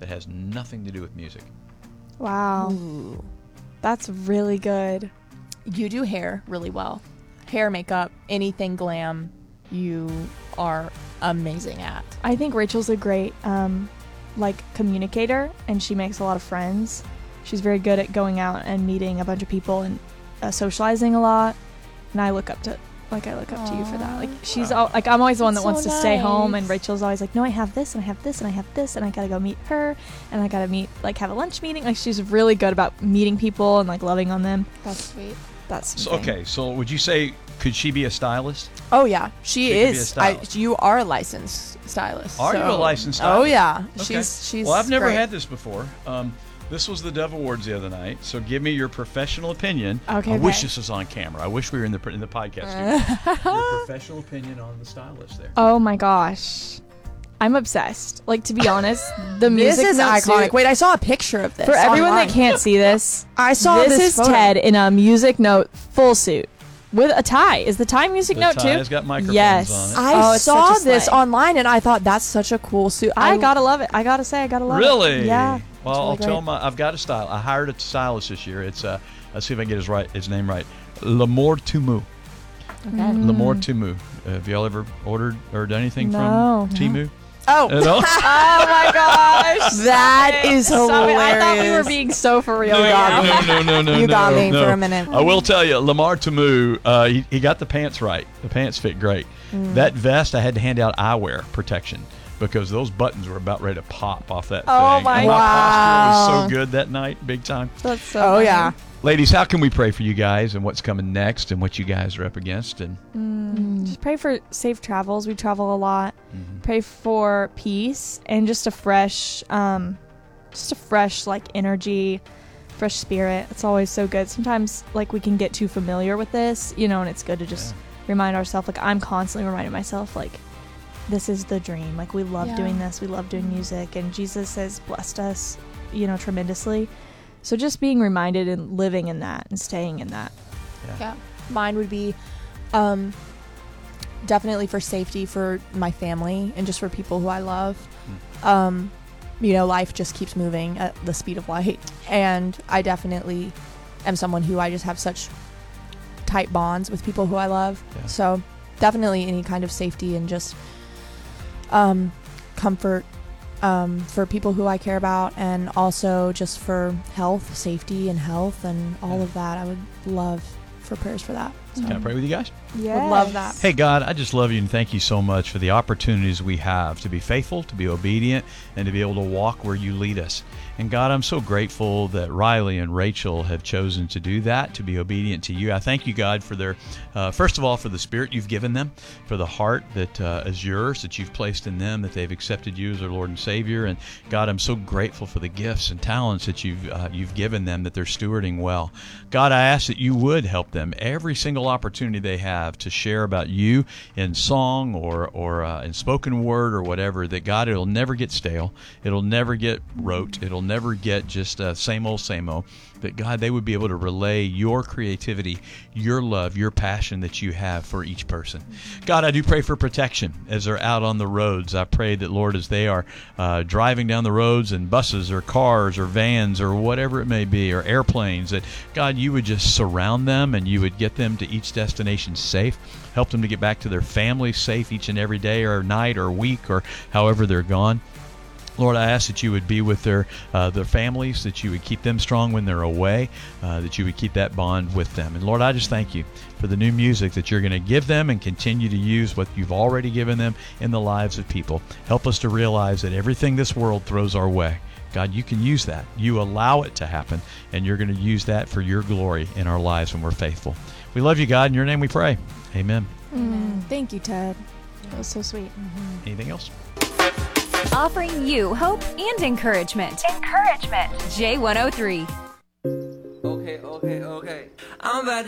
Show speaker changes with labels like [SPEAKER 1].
[SPEAKER 1] that has nothing to do with music.
[SPEAKER 2] Wow.
[SPEAKER 3] Ooh.
[SPEAKER 2] That's really good.
[SPEAKER 3] You do hair really well. Hair, makeup, anything glam, you are amazing at.
[SPEAKER 2] I think Rachel's a great communicator, and she makes a lot of friends. She's very good at going out and meeting a bunch of people and socializing a lot. And I look up to you for that. Like she's I'm always the one that
[SPEAKER 3] That's
[SPEAKER 2] wants
[SPEAKER 3] so
[SPEAKER 2] to stay home,
[SPEAKER 3] nice.
[SPEAKER 2] and Rachel's always like, no, I have this and I have this and I have this, and I gotta go meet her, and I gotta meet have a lunch meeting. Like she's really good about meeting people and loving on them.
[SPEAKER 3] That's sweet.
[SPEAKER 2] That's
[SPEAKER 1] So, okay, so would you say, could she be a stylist?
[SPEAKER 3] Oh yeah, she
[SPEAKER 1] She could be a
[SPEAKER 3] is.
[SPEAKER 1] stylist.
[SPEAKER 3] You are a licensed stylist.
[SPEAKER 1] Are you a licensed stylist?
[SPEAKER 3] Oh yeah,
[SPEAKER 1] Okay.
[SPEAKER 3] she's.
[SPEAKER 1] Well, I've never
[SPEAKER 3] great.
[SPEAKER 1] had this before. This was the Dove Awards the other night, so give me your professional opinion.
[SPEAKER 2] Okay,
[SPEAKER 1] I wish
[SPEAKER 2] okay.
[SPEAKER 1] this was on camera. I wish we were in the podcast studio. Your professional opinion on the stylist there.
[SPEAKER 2] Oh my gosh, I'm obsessed. Like, to be honest, the music
[SPEAKER 3] This is
[SPEAKER 2] note
[SPEAKER 3] iconic.
[SPEAKER 2] suit-
[SPEAKER 3] Wait, I saw a picture of this.
[SPEAKER 2] For everyone
[SPEAKER 3] online.
[SPEAKER 2] that can't see this,
[SPEAKER 3] I saw
[SPEAKER 2] this
[SPEAKER 3] this
[SPEAKER 2] is
[SPEAKER 3] photo.
[SPEAKER 2] Ted in a music note full suit with a tie. Is the tie music
[SPEAKER 1] The
[SPEAKER 2] note
[SPEAKER 1] tie
[SPEAKER 2] too?
[SPEAKER 1] has got microphones
[SPEAKER 2] Yes.
[SPEAKER 1] on it.
[SPEAKER 3] I
[SPEAKER 2] Oh, it's
[SPEAKER 3] saw
[SPEAKER 2] such a
[SPEAKER 3] this
[SPEAKER 2] slay.
[SPEAKER 3] online and I thought that's such a cool suit.
[SPEAKER 2] I gotta love it. I gotta say, I gotta love it.
[SPEAKER 1] Really?
[SPEAKER 2] Yeah.
[SPEAKER 1] Well,
[SPEAKER 2] It's really
[SPEAKER 1] I'll tell
[SPEAKER 2] great.
[SPEAKER 1] him I've got a style. I hired a stylist this year. It's let's see if I can get his name right. L'Amour Tumu.
[SPEAKER 3] Okay.
[SPEAKER 1] L'Amour Tumu. Have y'all ever ordered or done anything
[SPEAKER 2] No.
[SPEAKER 1] from Temu?
[SPEAKER 3] Oh,
[SPEAKER 1] No?
[SPEAKER 2] Oh my gosh.
[SPEAKER 3] That is
[SPEAKER 2] Stop it. I thought we were
[SPEAKER 3] hilarious.
[SPEAKER 2] being so for real.
[SPEAKER 1] No.
[SPEAKER 3] You got me
[SPEAKER 1] no.
[SPEAKER 3] for a minute.
[SPEAKER 1] I will tell you, Lamar Tamu, he got the pants right. The pants fit great. That vest, I had to hand out eyewear protection because those buttons were about ready to pop off that
[SPEAKER 2] Oh
[SPEAKER 1] thing.
[SPEAKER 2] my
[SPEAKER 1] And my posture
[SPEAKER 3] Wow.
[SPEAKER 1] was so good that night, big time.
[SPEAKER 2] That's so
[SPEAKER 3] Oh
[SPEAKER 2] funny.
[SPEAKER 3] yeah.
[SPEAKER 1] Ladies, how can we pray for you guys and what's coming next and what you guys are up against? And
[SPEAKER 2] Just pray for safe travels. We travel a lot.
[SPEAKER 1] Mm-hmm.
[SPEAKER 2] Pray for peace and just a fresh energy, fresh spirit. It's always so good. Sometimes we can get too familiar with this, and it's good to just remind ourselves. I'm constantly reminding myself this is the dream. We love
[SPEAKER 3] Yeah.
[SPEAKER 2] doing this. We love doing music, and Jesus has blessed us, tremendously. So just being reminded and living in that and staying in that.
[SPEAKER 3] Yeah. Mine would be definitely for safety for my family and just for people who I love. Life just keeps moving at the speed of light. And I definitely am someone who I just have such tight bonds with people who I love.
[SPEAKER 1] Yeah.
[SPEAKER 3] So definitely any kind of safety and just comfort for people who I care about, and also just for health, safety and health and all of that. I would love for prayers for that. So
[SPEAKER 1] can I pray with you guys?
[SPEAKER 2] Yeah.
[SPEAKER 3] would love that.
[SPEAKER 1] Hey, God, I just love you and thank you so much for the opportunities we have to be faithful, to be obedient, and to be able to walk where you lead us. And God, I'm so grateful that Riley and Rachel have chosen to do that, to be obedient to you. I thank you, God, for their, first of all, for the spirit you've given them, for the heart that is yours, that you've placed in them, that they've accepted you as their Lord and Savior. And God, I'm so grateful for the gifts and talents that you've given them, that they're stewarding well. God, I ask that you would help them every single opportunity they have to share about you in song or in spoken word or whatever, that God, it'll never get stale. It'll never get rote. It'll never get just same old, that God, they would be able to relay your creativity, your love, your passion that you have for each person. God, I do pray for protection as they're out on the roads. I pray that, Lord, as they are driving down the roads in buses or cars or vans or whatever it may be, or airplanes, that, God, you would just surround them and you would get them to each destination safe. Help them to get back to their families safe each and every day or night or week or however they're gone. Lord, I ask that you would be with their families, that you would keep them strong when they're away, that you would keep that bond with them. And Lord, I just thank you for the new music that you're going to give them and continue to use what you've already given them in the lives of people. Help us to realize that everything this world throws our way, God, you can use that. You allow it to happen, and you're going to use that for your glory in our lives when we're faithful. We love you, God. In your name we pray. Amen.
[SPEAKER 2] Thank you, Ted. That was so sweet.
[SPEAKER 1] Anything else?
[SPEAKER 4] Offering you hope and encouragement. J103.
[SPEAKER 5] Okay. I'm about